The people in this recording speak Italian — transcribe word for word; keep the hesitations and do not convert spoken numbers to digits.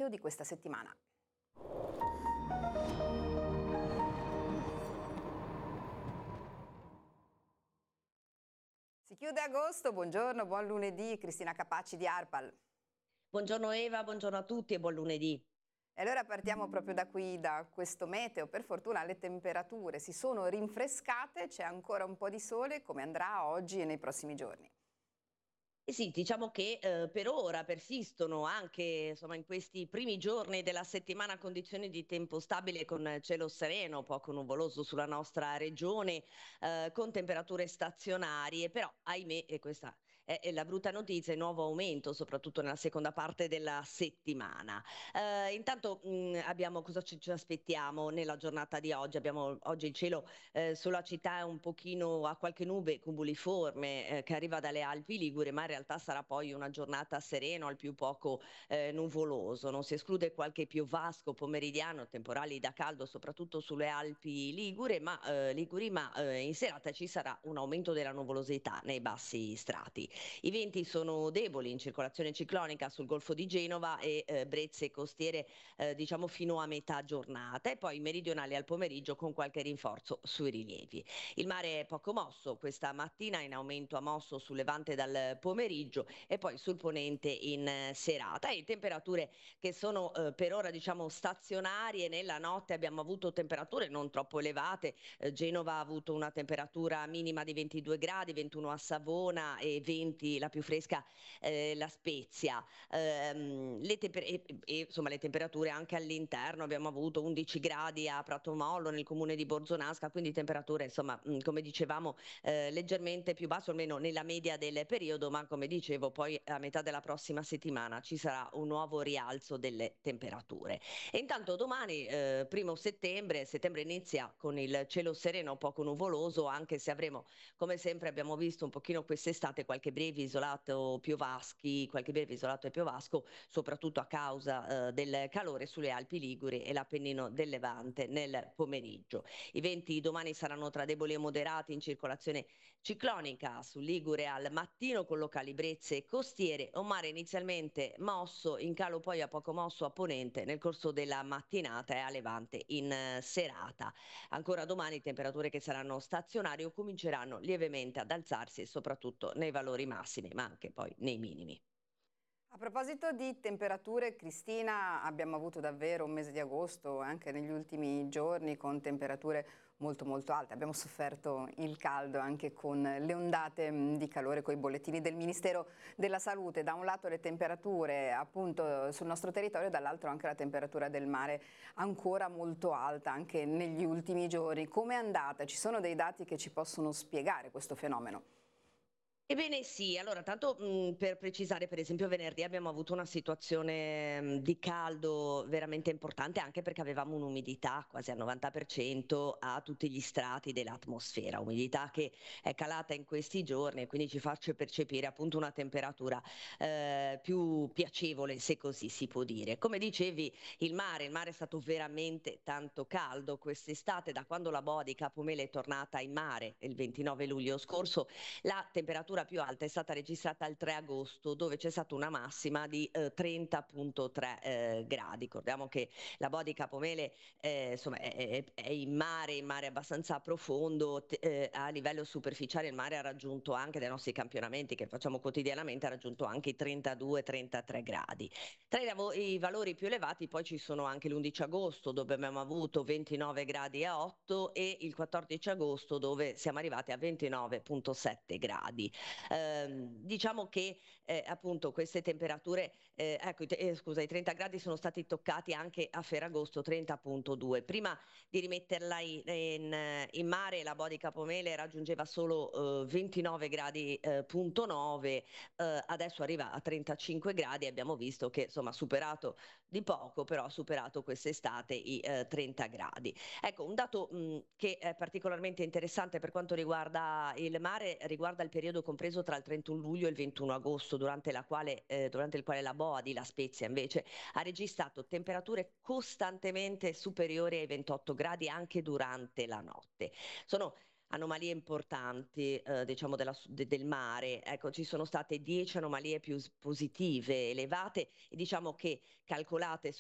di questa settimana. Si chiude agosto, buongiorno, buon lunedì, Cristina Capaci di ARPAL. Buongiorno Eva, buongiorno a tutti e buon lunedì. E allora partiamo proprio da qui, da questo meteo. Per fortuna le temperature si sono rinfrescate, c'è ancora un po' di sole, come andrà oggi e nei prossimi giorni. Eh sì, diciamo che eh, per ora persistono anche insomma, in questi primi giorni della settimana condizioni di tempo stabile con cielo sereno, poco nuvoloso sulla nostra regione, eh, con temperature stazionarie, però ahimè, e questa è, è la brutta notizia, il nuovo aumento, soprattutto nella seconda parte della settimana. Eh, intanto mh, abbiamo cosa ci, ci aspettiamo nella giornata di oggi? Abbiamo oggi il cielo eh, sulla città è un pochino a qualche nube cumuliforme eh, che arriva dalle Alpi Ligure, ma in realtà sarà poi una giornata serena, al più poco eh, nuvoloso. Non si esclude qualche piovasco pomeridiano, temporali da caldo, soprattutto sulle Alpi Ligure, ma, eh, Liguri, ma eh, in serata ci sarà un aumento della nuvolosità nei bassi strati. I venti sono deboli in circolazione ciclonica sul Golfo di Genova e eh, brezze costiere eh, diciamo fino a metà giornata e poi meridionali al pomeriggio con qualche rinforzo sui rilievi. Il mare è poco mosso questa mattina, in aumento a mosso sul levante dal pomeriggio e poi sul ponente in eh, serata e temperature che sono eh, per ora diciamo stazionarie. Nella notte abbiamo avuto temperature non troppo elevate, eh, Genova ha avuto una temperatura minima di ventidue gradi, ventuno a Savona e venti la più fresca eh, la Spezia. Ehm, le, temper- e, e, insomma, le temperature anche all'interno abbiamo avuto undici gradi a Pratomollo nel comune di Borzonasca, quindi temperature insomma mh, come dicevamo eh, leggermente più basse, almeno nella media del periodo, ma come dicevo poi a metà della prossima settimana ci sarà un nuovo rialzo delle temperature. E intanto domani, eh, primo settembre, settembre inizia con il cielo sereno poco nuvoloso, anche se avremo, come sempre abbiamo visto un pochino quest'estate, qualche breve isolato piovaschi, qualche breve isolato e piovasco, soprattutto a causa eh, del calore sulle Alpi Liguri e l'Appennino del Levante nel pomeriggio. I venti domani saranno tra deboli e moderati in circolazione ciclonica sul Ligure al mattino con locali brezze costiere, un mare inizialmente mosso, in calo poi a poco mosso a ponente nel corso della mattinata e a levante in eh, serata. Ancora domani temperature che saranno stazionarie o cominceranno lievemente ad alzarsi soprattutto nei valori massimi ma anche poi nei minimi. A proposito di temperature, Cristina, abbiamo avuto davvero un mese di agosto, anche negli ultimi giorni, con temperature molto molto alte. Abbiamo sofferto il caldo anche con le ondate mh, di calore, con i bollettini del Ministero della Salute. Da un lato le temperature appunto sul nostro territorio, dall'altro anche la temperatura del mare ancora molto alta, anche negli ultimi giorni. Come è andata? Ci sono dei dati che ci possono spiegare questo fenomeno? Ebbene sì, allora tanto mh, per precisare, per esempio venerdì abbiamo avuto una situazione mh, di caldo veramente importante anche perché avevamo un'umidità quasi al novanta per cento a tutti gli strati dell'atmosfera, umidità che è calata in questi giorni e quindi ci faccia percepire appunto una temperatura eh, più piacevole, se così si può dire. Come dicevi, il mare, il mare è stato veramente tanto caldo quest'estate, da quando la boa di Capomele è tornata in mare il ventinove luglio scorso. La temperatura più alta è stata registrata il tre agosto, dove c'è stata una massima di eh, trenta virgola tre eh, gradi. Ricordiamo che la boa di Capomele eh, insomma, è, è- è in mare, in mare abbastanza profondo, t- eh, a livello superficiale il mare ha raggiunto anche dai nostri campionamenti che facciamo quotidianamente, ha raggiunto anche i trentadue trentatré gradi. Tra i, lavo- i valori più elevati poi ci sono anche l'undici agosto dove abbiamo avuto ventinove gradi e otto e il quattordici agosto dove siamo arrivati a ventinove virgola sette gradi. Ehm, diciamo che eh, appunto queste temperature, eh, ecco, i te- eh, scusa, i trenta gradi sono stati toccati anche a Ferragosto trenta virgola due. Prima di rimetterla in, in, eh, in mare la boa di Capomele raggiungeva solo eh, ventinove gradi eh, punto nove, eh, adesso arriva a trentacinque gradi e abbiamo visto che insomma ha superato di poco, però ha superato quest'estate i eh, trenta gradi. Ecco, un dato mh, che è particolarmente interessante per quanto riguarda il mare riguarda il periodo compreso tra il trentuno luglio e il ventuno agosto, durante, la quale, eh, durante il quale la boa di La Spezia invece ha registrato temperature costantemente superiori ai ventotto gradi anche durante la notte. Sono anomalie importanti, eh, diciamo, della su- de- del mare. Ecco, ci sono state dieci anomalie più s- positive elevate e diciamo che calcolate